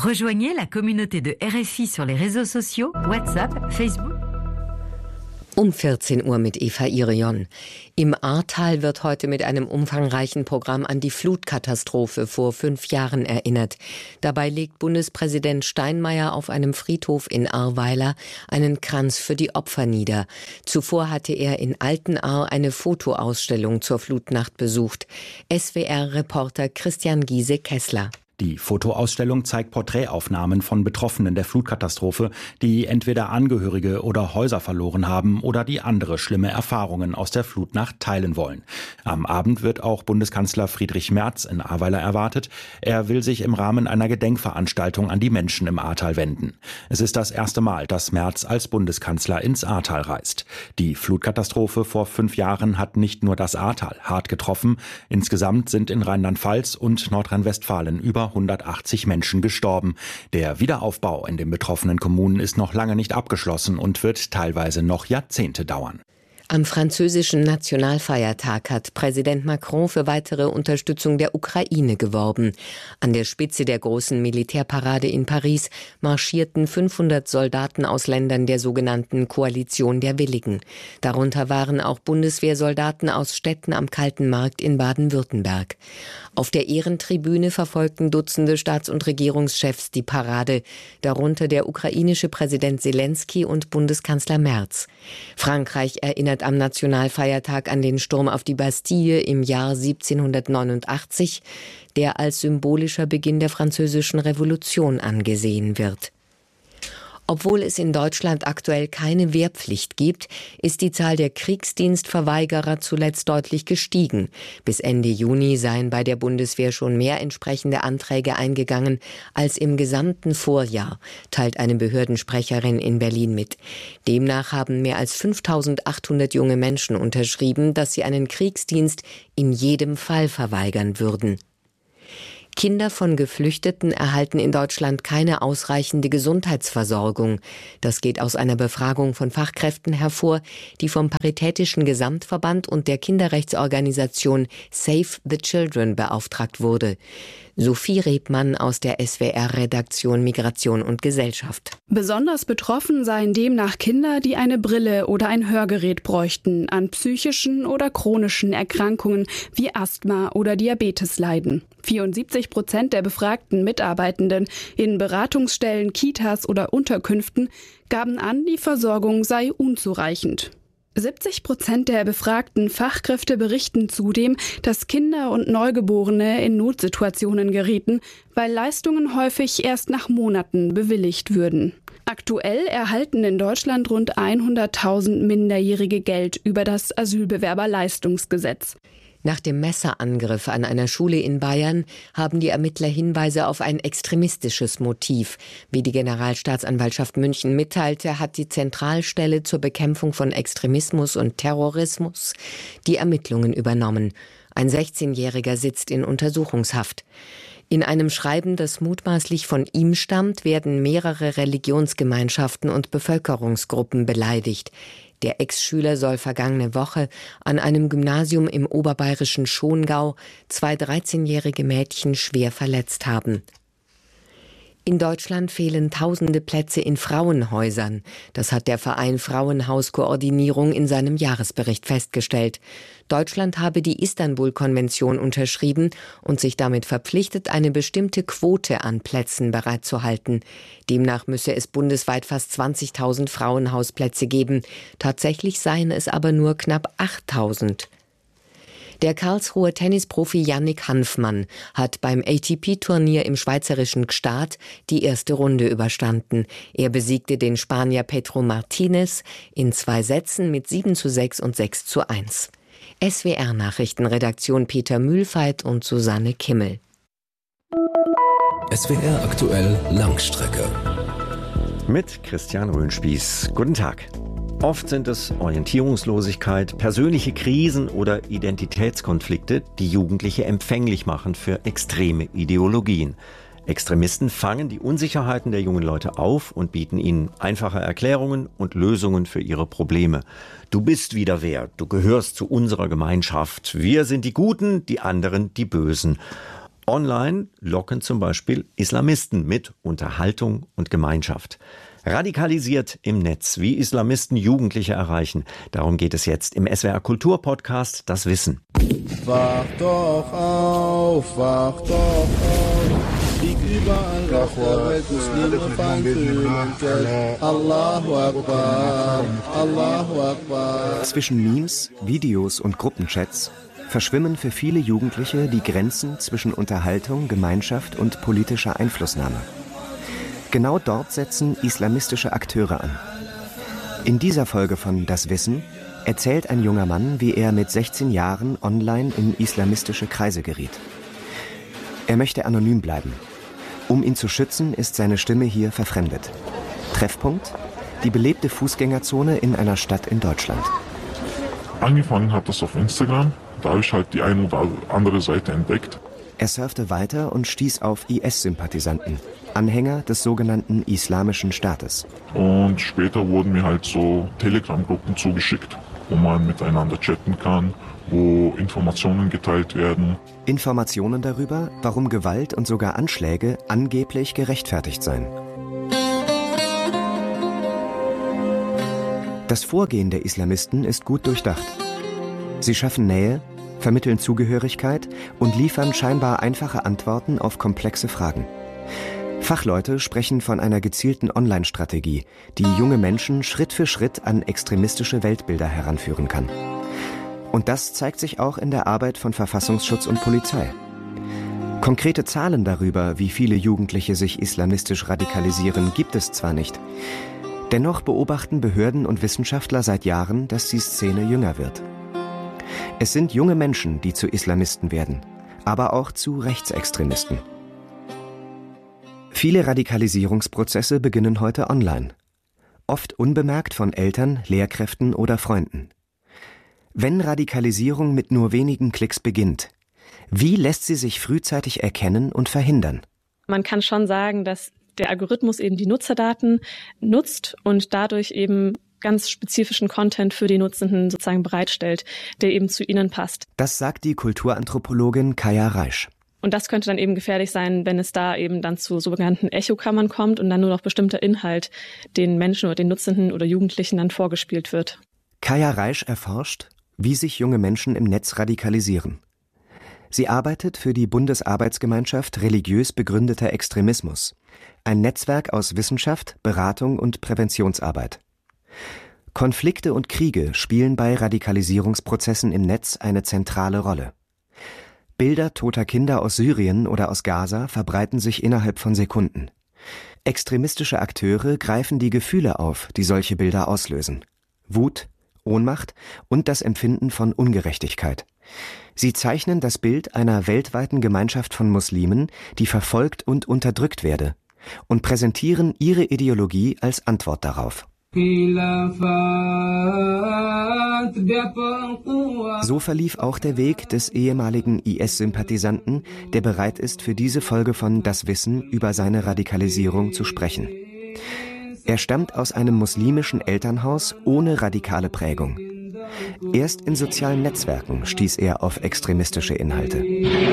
Rejoignez la communauté de RFI sur les réseaux sociaux, WhatsApp, Facebook. Um 14 Uhr mit Eva Irion. Im Ahrtal wird heute mit einem umfangreichen Programm an die Flutkatastrophe vor 5 Jahren erinnert. Dabei legt Bundespräsident Steinmeier auf einem Friedhof in Ahrweiler einen Kranz für die Opfer nieder. Zuvor hatte er in Altenahr eine Fotoausstellung zur Flutnacht besucht. SWR-Reporter Christian Giese-Kessler. Die Fotoausstellung zeigt Porträtaufnahmen von Betroffenen der Flutkatastrophe, die entweder Angehörige oder Häuser verloren haben oder die andere schlimme Erfahrungen aus der Flutnacht teilen wollen. Am Abend wird auch Bundeskanzler Friedrich Merz in Ahrweiler erwartet. Er will sich im Rahmen einer Gedenkveranstaltung an die Menschen im Ahrtal wenden. Es ist das erste Mal, dass Merz als Bundeskanzler ins Ahrtal reist. Die Flutkatastrophe vor 5 Jahren hat nicht nur das Ahrtal hart getroffen. Insgesamt sind in Rheinland-Pfalz und Nordrhein-Westfalen über 180 Menschen gestorben. Der Wiederaufbau in den betroffenen Kommunen ist noch lange nicht abgeschlossen und wird teilweise noch Jahrzehnte dauern. Am französischen Nationalfeiertag hat Präsident Macron für weitere Unterstützung der Ukraine geworben. An der Spitze der großen Militärparade in Paris marschierten 500 Soldaten aus Ländern der sogenannten Koalition der Willigen. Darunter waren auch Bundeswehrsoldaten aus Städten am Kalten Markt in Baden-Württemberg. Auf der Ehrentribüne verfolgten Dutzende Staats- und Regierungschefs die Parade, darunter der ukrainische Präsident Selenskyj und Bundeskanzler Merz. Frankreich erinnert am Nationalfeiertag an den Sturm auf die Bastille im Jahr 1789, der als symbolischer Beginn der Französischen Revolution angesehen wird. Obwohl es in Deutschland aktuell keine Wehrpflicht gibt, ist die Zahl der Kriegsdienstverweigerer zuletzt deutlich gestiegen. Bis Ende Juni seien bei der Bundeswehr schon mehr entsprechende Anträge eingegangen als im gesamten Vorjahr, teilt eine Behördensprecherin in Berlin mit. Demnach haben mehr als 5.800 junge Menschen unterschrieben, dass sie einen Kriegsdienst in jedem Fall verweigern würden. Kinder von Geflüchteten erhalten in Deutschland keine ausreichende Gesundheitsversorgung. Das geht aus einer Befragung von Fachkräften hervor, die vom Paritätischen Gesamtverband und der Kinderrechtsorganisation Save the Children beauftragt wurde. Sophie Rebmann aus der SWR-Redaktion Migration und Gesellschaft. Besonders betroffen seien demnach Kinder, die eine Brille oder ein Hörgerät bräuchten, an psychischen oder chronischen Erkrankungen wie Asthma oder Diabetes leiden. 74% der befragten Mitarbeitenden in Beratungsstellen, Kitas oder Unterkünften gaben an, die Versorgung sei unzureichend. 70% der befragten Fachkräfte berichten zudem, dass Kinder und Neugeborene in Notsituationen gerieten, weil Leistungen häufig erst nach Monaten bewilligt würden. Aktuell erhalten in Deutschland rund 100.000 Minderjährige Geld über das Asylbewerberleistungsgesetz. Nach dem Messerangriff an einer Schule in Bayern haben die Ermittler Hinweise auf ein extremistisches Motiv. Wie die Generalstaatsanwaltschaft München mitteilte, hat die Zentralstelle zur Bekämpfung von Extremismus und Terrorismus die Ermittlungen übernommen. Ein 16-Jähriger sitzt in Untersuchungshaft. In einem Schreiben, das mutmaßlich von ihm stammt, werden mehrere Religionsgemeinschaften und Bevölkerungsgruppen beleidigt. Der Ex-Schüler soll vergangene Woche an einem Gymnasium im oberbayerischen Schongau 2 13-jährige Mädchen schwer verletzt haben. In Deutschland fehlen tausende Plätze in Frauenhäusern. Das hat der Verein Frauenhauskoordinierung in seinem Jahresbericht festgestellt. Deutschland habe die Istanbul-Konvention unterschrieben und sich damit verpflichtet, eine bestimmte Quote an Plätzen bereitzuhalten. Demnach müsse es bundesweit fast 20.000 Frauenhausplätze geben. Tatsächlich seien es aber nur knapp 8.000. Der Karlsruher Tennisprofi Yannick Hanfmann hat beim ATP-Turnier im schweizerischen Gstaad die erste Runde überstanden. Er besiegte den Spanier Pedro Martinez in 2 Sätzen mit 7:6 und 6:1. SWR-Nachrichtenredaktion Peter Mühlfeit und Susanne Kimmel. SWR aktuell Langstrecke. Mit Christian Röhnspieß. Guten Tag. Oft sind es Orientierungslosigkeit, persönliche Krisen oder Identitätskonflikte, die Jugendliche empfänglich machen für extreme Ideologien. Extremisten fangen die Unsicherheiten der jungen Leute auf und bieten ihnen einfache Erklärungen und Lösungen für ihre Probleme. Du bist wieder wer, du gehörst zu unserer Gemeinschaft. Wir sind die Guten, die anderen die Bösen. Online locken zum Beispiel Islamisten mit Unterhaltung und Gemeinschaft. Radikalisiert im Netz, wie Islamisten Jugendliche erreichen. Darum geht es jetzt im SWR Kultur-Podcast Das Wissen. Wach doch auf, wach doch auf. Lieg überall auf der Welt, Muslime fein fühlen Geld. Allahu Akbar, Allahu Akbar. Zwischen Memes, Videos und Gruppenchats verschwimmen für viele Jugendliche die Grenzen zwischen Unterhaltung, Gemeinschaft und politischer Einflussnahme. Genau dort setzen islamistische Akteure an. In dieser Folge von Das Wissen erzählt ein junger Mann, wie er mit 16 Jahren online in islamistische Kreise geriet. Er möchte anonym bleiben. Um ihn zu schützen, ist seine Stimme hier verfremdet. Treffpunkt: die belebte Fußgängerzone in einer Stadt in Deutschland. Angefangen hat das auf Instagram. Da habe ich halt die eine oder andere Seite entdeckt. Er surfte weiter und stieß auf IS-Sympathisanten, Anhänger des sogenannten Islamischen Staates. Und später wurden mir halt so Telegram-Gruppen zugeschickt, wo man miteinander chatten kann, wo Informationen geteilt werden. Informationen darüber, warum Gewalt und sogar Anschläge angeblich gerechtfertigt seien. Das Vorgehen der Islamisten ist gut durchdacht. Sie schaffen Nähe, vermitteln Zugehörigkeit und liefern scheinbar einfache Antworten auf komplexe Fragen. Fachleute sprechen von einer gezielten Online-Strategie, die junge Menschen Schritt für Schritt an extremistische Weltbilder heranführen kann. Und das zeigt sich auch in der Arbeit von Verfassungsschutz und Polizei. Konkrete Zahlen darüber, wie viele Jugendliche sich islamistisch radikalisieren, gibt es zwar nicht. Dennoch beobachten Behörden und Wissenschaftler seit Jahren, dass die Szene jünger wird. Es sind junge Menschen, die zu Islamisten werden, aber auch zu Rechtsextremisten. Viele Radikalisierungsprozesse beginnen heute online, oft unbemerkt von Eltern, Lehrkräften oder Freunden. Wenn Radikalisierung mit nur wenigen Klicks beginnt, wie lässt sie sich frühzeitig erkennen und verhindern? Man kann schon sagen, dass der Algorithmus eben die Nutzerdaten nutzt und dadurch eben ganz spezifischen Content für die Nutzenden sozusagen bereitstellt, der eben zu ihnen passt. Das sagt die Kulturanthropologin Kaja Reisch. Und das könnte dann eben gefährlich sein, wenn es da eben dann zu sogenannten Echokammern kommt und dann nur noch bestimmter Inhalt den Menschen oder den Nutzenden oder Jugendlichen dann vorgespielt wird. Kaja Reisch erforscht, wie sich junge Menschen im Netz radikalisieren. Sie arbeitet für die Bundesarbeitsgemeinschaft Religiös begründeter Extremismus, ein Netzwerk aus Wissenschaft, Beratung und Präventionsarbeit. Konflikte und Kriege spielen bei Radikalisierungsprozessen im Netz eine zentrale Rolle. Bilder toter Kinder aus Syrien oder aus Gaza verbreiten sich innerhalb von Sekunden. Extremistische Akteure greifen die Gefühle auf, die solche Bilder auslösen: Wut, Ohnmacht und das Empfinden von Ungerechtigkeit. Sie zeichnen das Bild einer weltweiten Gemeinschaft von Muslimen, die verfolgt und unterdrückt werde, und präsentieren ihre Ideologie als Antwort darauf. So verlief auch der Weg des ehemaligen IS-Sympathisanten, der bereit ist, für diese Folge von Das Wissen über seine Radikalisierung zu sprechen. Er stammt aus einem muslimischen Elternhaus ohne radikale Prägung. Erst in sozialen Netzwerken stieß er auf extremistische Inhalte.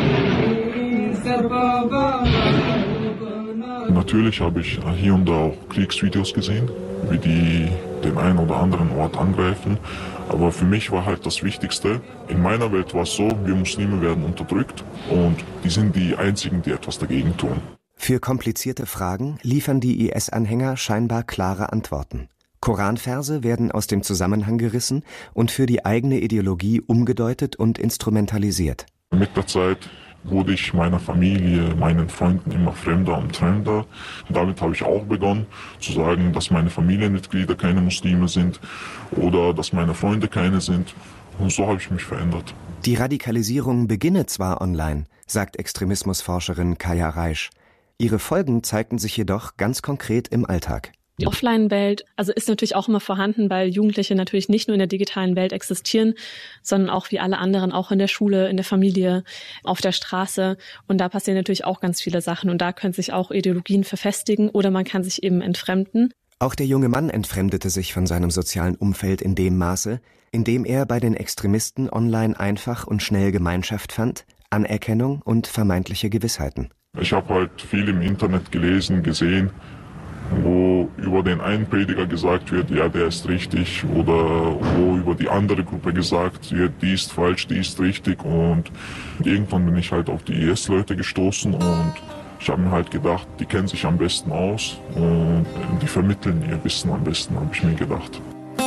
Natürlich habe ich hier und da auch Kriegsvideos gesehen, wie die den einen oder anderen Ort angreifen. Aber für mich war halt das Wichtigste, in meiner Welt war es so, wir Muslime werden unterdrückt und die sind die Einzigen, die etwas dagegen tun. Für komplizierte Fragen liefern die IS-Anhänger scheinbar klare Antworten. Koranverse werden aus dem Zusammenhang gerissen und für die eigene Ideologie umgedeutet und instrumentalisiert. Mit der Zeit wurde ich meiner Familie, meinen Freunden immer fremder und fremder. Und damit habe ich auch begonnen zu sagen, dass meine Familienmitglieder keine Muslime sind oder dass meine Freunde keine sind. Und so habe ich mich verändert. Die Radikalisierung beginne zwar online, sagt Extremismusforscherin Kaja Reisch. Ihre Folgen zeigten sich jedoch ganz konkret im Alltag. Die Offline-Welt ist natürlich auch immer vorhanden, weil Jugendliche natürlich nicht nur in der digitalen Welt existieren, sondern auch wie alle anderen, auch in der Schule, in der Familie, auf der Straße. Und da passieren natürlich auch ganz viele Sachen. Und da können sich auch Ideologien verfestigen oder man kann sich eben entfremden. Auch der junge Mann entfremdete sich von seinem sozialen Umfeld in dem Maße, in dem er bei den Extremisten online einfach und schnell Gemeinschaft fand, Anerkennung und vermeintliche Gewissheiten. Ich habe halt viel im Internet gelesen, gesehen, wo über den einen Prediger gesagt wird, ja, der ist richtig, oder wo über die andere Gruppe gesagt wird, die ist falsch, die ist richtig. Und irgendwann bin ich halt auf die IS-Leute gestoßen und ich habe mir halt gedacht, die kennen sich am besten aus und die vermitteln ihr Wissen am besten, habe ich mir gedacht.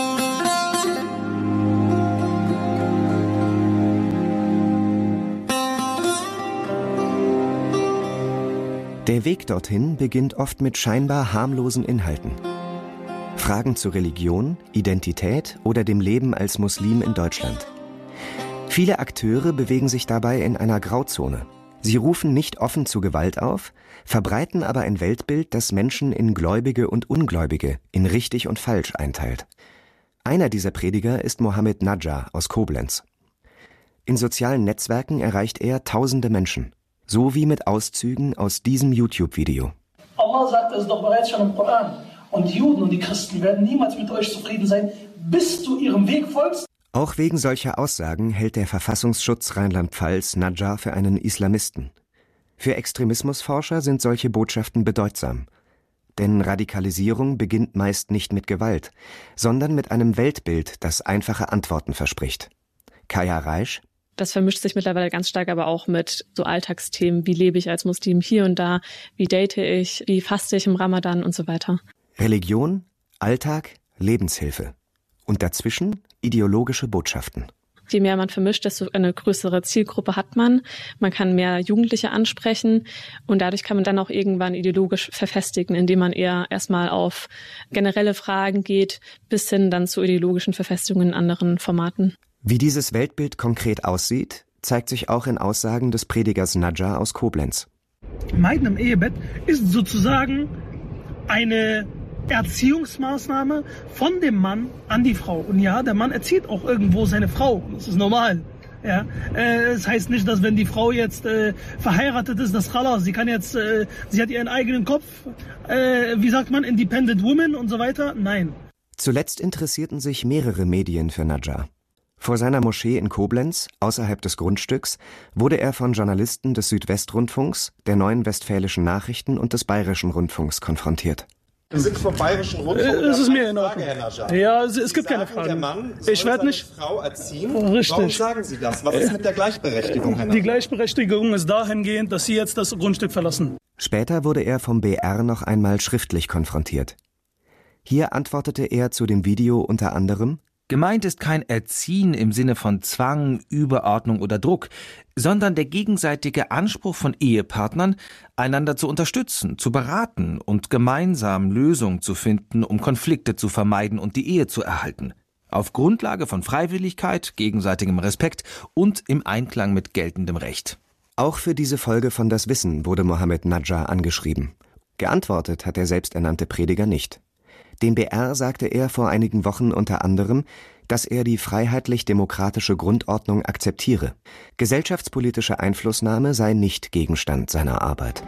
Der Weg dorthin beginnt oft mit scheinbar harmlosen Inhalten. Fragen zu Religion, Identität oder dem Leben als Muslim in Deutschland. Viele Akteure bewegen sich dabei in einer Grauzone. Sie rufen nicht offen zu Gewalt auf, verbreiten aber ein Weltbild, das Menschen in Gläubige und Ungläubige, in richtig und falsch einteilt. Einer dieser Prediger ist Mohammed Najjar aus Koblenz. In sozialen Netzwerken erreicht er tausende Menschen. So wie mit Auszügen aus diesem YouTube-Video. Allah sagt es doch bereits schon im Koran. Und die Juden und die Christen werden niemals mit euch zufrieden sein, bis du ihrem Weg folgst. Auch wegen solcher Aussagen hält der Verfassungsschutz Rheinland-Pfalz Najjar für einen Islamisten. Für Extremismusforscher sind solche Botschaften bedeutsam. Denn Radikalisierung beginnt meist nicht mit Gewalt, sondern mit einem Weltbild, das einfache Antworten verspricht. Kaya Reisch: Das vermischt sich mittlerweile ganz stark aber auch mit so Alltagsthemen, wie lebe ich als Muslim hier und da, wie date ich, wie faste ich im Ramadan und so weiter. Religion, Alltag, Lebenshilfe. Und dazwischen ideologische Botschaften. Je mehr man vermischt, desto eine größere Zielgruppe hat man. Man kann mehr Jugendliche ansprechen und dadurch kann man dann auch irgendwann ideologisch verfestigen, indem man eher erstmal auf generelle Fragen geht, bis hin dann zu ideologischen Verfestigungen in anderen Formaten. Wie dieses Weltbild konkret aussieht, zeigt sich auch in Aussagen des Predigers Najjar aus Koblenz. Meiden im Ehebett ist sozusagen eine Erziehungsmaßnahme von dem Mann an die Frau. Und ja, der Mann erzieht auch irgendwo seine Frau. Das ist normal. Ja, das heißt nicht, dass wenn die Frau jetzt verheiratet ist, das Khalas, sie hat ihren eigenen Kopf, wie sagt man, Independent Woman und so weiter. Nein. Zuletzt interessierten sich mehrere Medien für Najjar. Vor seiner Moschee in Koblenz, außerhalb des Grundstücks, wurde er von Journalisten des Südwestrundfunks, der Neuen Westfälischen Nachrichten und des Bayerischen Rundfunks konfrontiert. Wir sind vom Bayerischen Rundfunk. Das ist mir in Ordnung. Ja, es gibt keine Fragen. Der Mann soll seine Frau erziehen. Richtig. Warum sagen Sie das? Was ist mit der Gleichberechtigung, Herr Najjar? Die Gleichberechtigung ist dahingehend, dass Sie jetzt das Grundstück verlassen. Später wurde er vom BR noch einmal schriftlich konfrontiert. Hier antwortete er zu dem Video unter anderem: Gemeint ist kein Erziehen im Sinne von Zwang, Überordnung oder Druck, sondern der gegenseitige Anspruch von Ehepartnern, einander zu unterstützen, zu beraten und gemeinsam Lösungen zu finden, um Konflikte zu vermeiden und die Ehe zu erhalten. Auf Grundlage von Freiwilligkeit, gegenseitigem Respekt und im Einklang mit geltendem Recht. Auch für diese Folge von Das Wissen wurde Mohammed Najjar angeschrieben. Geantwortet hat der selbsternannte Prediger nicht. Dem BR sagte er vor einigen Wochen unter anderem, dass er die freiheitlich-demokratische Grundordnung akzeptiere. Gesellschaftspolitische Einflussnahme sei nicht Gegenstand seiner Arbeit.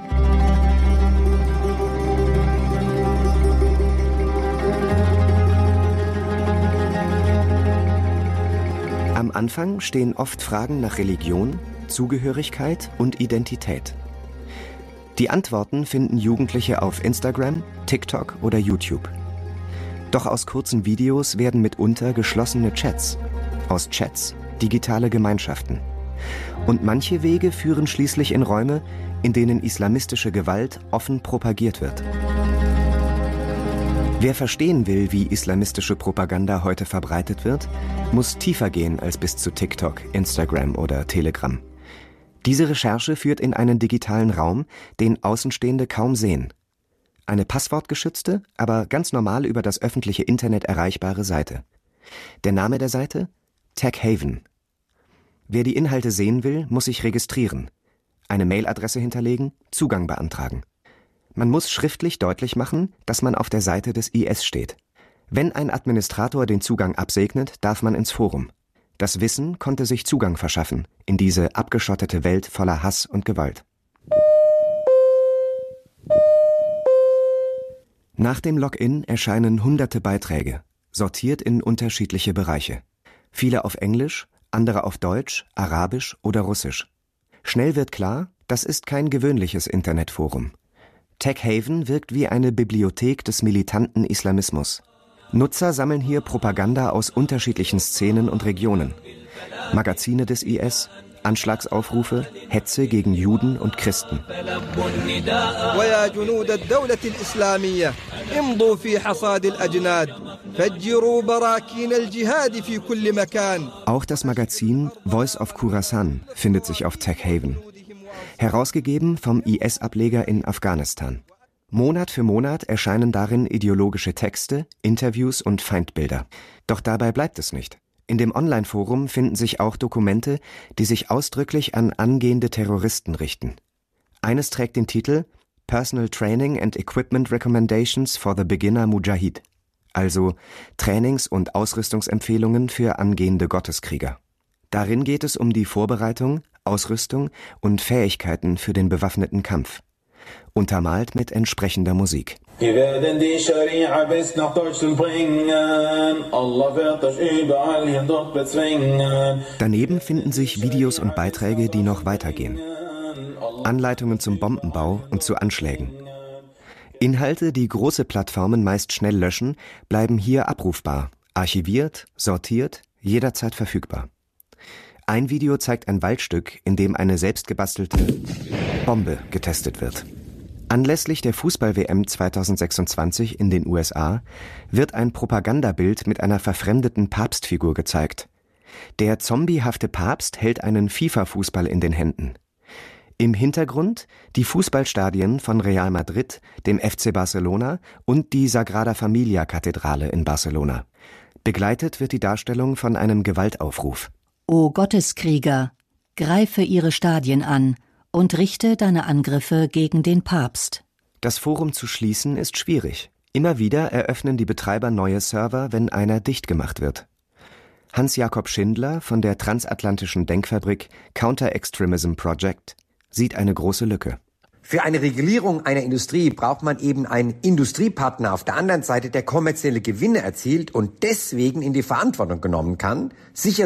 Am Anfang stehen oft Fragen nach Religion, Zugehörigkeit und Identität. Die Antworten finden Jugendliche auf Instagram, TikTok oder YouTube. Doch aus kurzen Videos werden mitunter geschlossene Chats, aus Chats digitale Gemeinschaften. Und manche Wege führen schließlich in Räume, in denen islamistische Gewalt offen propagiert wird. Wer verstehen will, wie islamistische Propaganda heute verbreitet wird, muss tiefer gehen als bis zu TikTok, Instagram oder Telegram. Diese Recherche führt in einen digitalen Raum, den Außenstehende kaum sehen. Eine passwortgeschützte, aber ganz normal über das öffentliche Internet erreichbare Seite. Der Name der Seite? Tech Haven. Wer die Inhalte sehen will, muss sich registrieren. Eine Mailadresse hinterlegen, Zugang beantragen. Man muss schriftlich deutlich machen, dass man auf der Seite des IS steht. Wenn ein Administrator den Zugang absegnet, darf man ins Forum. Das Wissen konnte sich Zugang verschaffen in diese abgeschottete Welt voller Hass und Gewalt. Nach dem Login erscheinen hunderte Beiträge, sortiert in unterschiedliche Bereiche. Viele auf Englisch, andere auf Deutsch, Arabisch oder Russisch. Schnell wird klar, das ist kein gewöhnliches Internetforum. TechHaven wirkt wie eine Bibliothek des militanten Islamismus. Nutzer sammeln hier Propaganda aus unterschiedlichen Szenen und Regionen. Magazine des IS, Anschlagsaufrufe, Hetze gegen Juden und Christen. Auch das Magazin Voice of Khorasan findet sich auf TechHaven. Herausgegeben vom IS-Ableger in Afghanistan. Monat für Monat erscheinen darin ideologische Texte, Interviews und Feindbilder. Doch dabei bleibt es nicht. In dem Online-Forum finden sich auch Dokumente, die sich ausdrücklich an angehende Terroristen richten. Eines trägt den Titel Personal Training and Equipment Recommendations for the Beginner Mujahid, also Trainings- und Ausrüstungsempfehlungen für angehende Gotteskrieger. Darin geht es um die Vorbereitung, Ausrüstung und Fähigkeiten für den bewaffneten Kampf. Untermalt mit entsprechender Musik. Wir werden die Scharia bis nach Deutschland bringen. Allah wird euch überall hier dort bezwingen. Daneben finden sich Videos und Beiträge, die noch weitergehen. Anleitungen zum Bombenbau und zu Anschlägen. Inhalte, die große Plattformen meist schnell löschen, bleiben hier abrufbar, archiviert, sortiert, jederzeit verfügbar. Ein Video zeigt ein Waldstück, in dem eine selbstgebastelte Bombe getestet wird. Anlässlich der Fußball-WM 2026 in den USA wird ein Propagandabild mit einer verfremdeten Papstfigur gezeigt. Der zombiehafte Papst hält einen FIFA-Fußball in den Händen. Im Hintergrund die Fußballstadien von Real Madrid, dem FC Barcelona und die Sagrada Familia-Kathedrale in Barcelona. Begleitet wird die Darstellung von einem Gewaltaufruf. O Gotteskrieger, greife ihre Stadien an und richte deine Angriffe gegen den Papst. Das Forum zu schließen ist schwierig. Immer wieder eröffnen die Betreiber neue Server, wenn einer dicht gemacht wird. Hans-Jakob Schindler von der transatlantischen Denkfabrik Counter-Extremism Project sieht eine große Lücke. Für eine Regulierung einer Industrie braucht man eben einen Industriepartner auf der anderen Seite, der kommerzielle Gewinne erzielt und deswegen in die Verantwortung genommen kann, sicher